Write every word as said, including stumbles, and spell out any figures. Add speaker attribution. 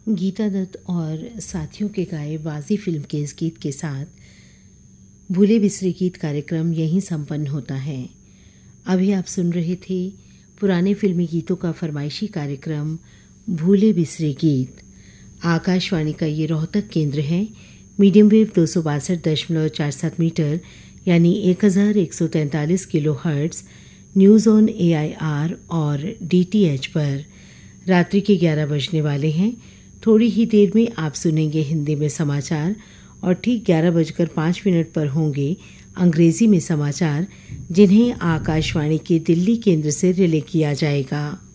Speaker 1: गीता दत्त और साथियों के गाए बाजी फिल्म के इस गीत के साथ भूले बिसरे गीत कार्यक्रम यहीं संपन्न होता है। अभी आप सुन रहे थे पुराने फिल्मी गीतों का फरमाइशी कार्यक्रम भूले बिसरे गीत। आकाशवाणी का ये रोहतक केंद्र है। मीडियम वेव दो सौ बासठ दशमलव चार सात मीटर यानी एक हज़ार एक सौ तैंतालीस kilo hertz, news on A I R और डी टी एच पर रात्रि के ग्यारह बजने वाले हैं। थोड़ी ही देर में आप सुनेंगे हिंदी में समाचार और ठीक ग्यारह बजकर पाँच मिनट पर होंगे अंग्रेजी में समाचार, जिन्हें आकाशवाणी के दिल्ली केंद्र से रिले किया जाएगा।